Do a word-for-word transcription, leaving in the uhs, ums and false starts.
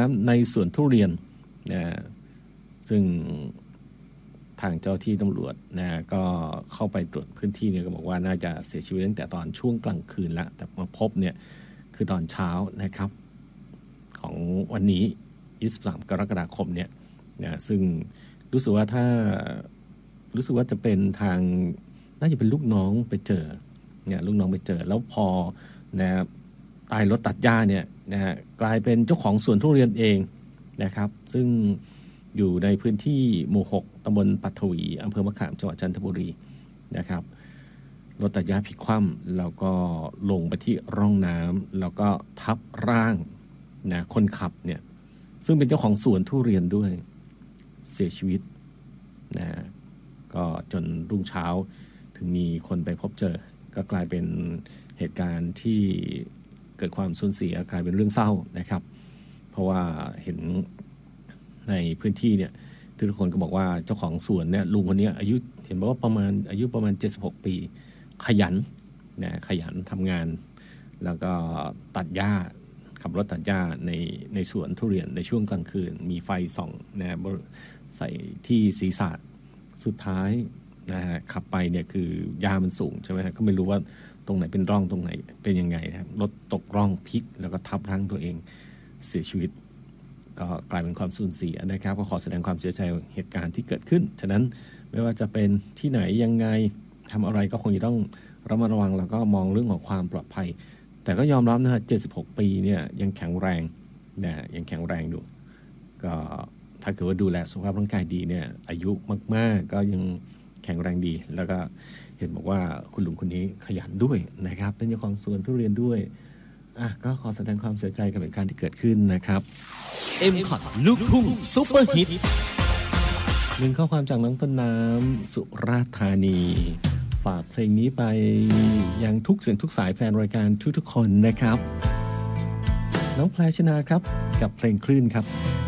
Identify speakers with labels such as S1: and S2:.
S1: ำในสวนทุเรียนนะซึ่งทางเจ้าที่ตำรวจนะก็เข้าไปตรวจพื้นที่เนี่ยก็บอกว่าน่าจะเสียชีวิตตั้งแต่ตอนช่วงกลางคืนแล้วแต่มาพบเนี่ยคือตอนเช้านะครับของวันนี้ยี่สิบสามกรกฎาคมเนี่ยนะซึ่งรู้สึกว่าถ้ารู้สึกว่าจะเป็นทางน่าจะเป็นลูกน้องไปเจอเนี่ยลูกน้องไปเจอแล้วพอนะตายรถตัดหญ้าเนี่ยนะกลายเป็นเจ้าของสวนทุเรียนเองนะครับซึ่งอยู่ในพื้นที่หมู่หกตำบลปัทวีอำเภอมะขามจังหวัดจันทบุรีนะครับรถตัดหญ้าพลิกคว่ำแล้วก็ลงไปที่ร่องน้ำแล้วก็ทับร่างนะคนขับเนี่ยซึ่งเป็นเจ้าของสวนทุเรียนด้วยเสียชีวิตนะก็จนรุ่งเช้าถึงมีคนไปพบเจอก็กลายเป็นเหตุการณ์ที่เกิดความสูญเสียกลายเป็นเรื่องเศร้านะครับเพราะว่าเห็นในพื้นที่เนี่ยทุกคนก็บอกว่าเจ้าของสวนเนี่ยลุงคนนี้อายุเห็นบอกว่าประมาณอายุประมาณเจ็ดสิบหกปีขยันนะขยันทำงานแล้วก็ตัดหญ้าขับรถตัดหญ้าในในสวนทุเรียนในช่วงกลางคืนมีไฟส่องนะใส่ที่ศีรษะสุดท้ายนะฮะขับไปเนี่ยคือหญ้ามันสูงใช่ไหมฮะก็ไม่รู้ว่าตรงไหนเป็นร่องตรงไหนเป็นยังไงครับรถตกร่องพลิกแล้วก็ทับร่างตัวเองเสียชีวิตก็กลายเป็นความสูญเสียนะครับก็ขอแสดงความเสียใจเหตุการณ์ที่เกิดขึ้นฉะนั้นไม่ว่าจะเป็นที่ไหนยังไงทำอะไรก็คงจะต้องระมัดระวังแล้วก็มองเรื่องของความปลอดภัยแต่ก็ยอมรับนะฮะเจ็ดสิบหกปีเนี่ยยังแข็งแรงนะยังแข็งแรงอยู่ก็ถ้าเกิดว่าดูแลสุขภาพร่างกายดีเนี่ยอายุมากๆก็ยังแข็งแรงดีแล้วก็เห็นบอกว่าคุณลุงคนนี้ขยันด้วยนะครับเป็นเจ้าของสวนทุเรียนด้วยอ่ะก็ขอแสดงความเสียใจกับเหตุการณ์ที่เกิดขึ้นนะครับ
S2: เอ็ม คอท ลูกทุ่งซุปเปอร์ฮิต
S1: หนึ่งข้อความจากน้องต้นน้ำสุราษฎร์ธานีฝากเพลงนี้ไปยังทุกเสียงทุกสายแฟนรายการทุกๆคนนะครับน้องแพรชนาครับกับเพลงคลื่นครับ